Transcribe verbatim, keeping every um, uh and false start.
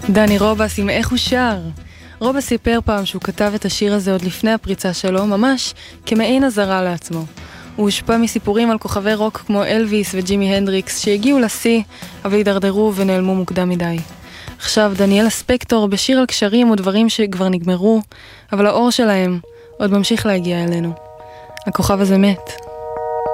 דני רובס עם איך הוא שר. רובס סיפר פעם שהוא כתב את השיר הזה עוד לפני הפריצה שלו, ממש כמעין הזרה לעצמו. הוא הושפע מסיפורים על כוכבי רוק כמו אלוויס וג'ימי הנדריקס שהגיעו לשיא, אבל הידרדרו ונעלמו מוקדם מדי. עכשיו דניאל הספקטור בשיר על קשרים ודברים שכבר נגמרו, אבל האור שלהם עוד ממשיך להגיע אלינו. הכוכב הזה מת.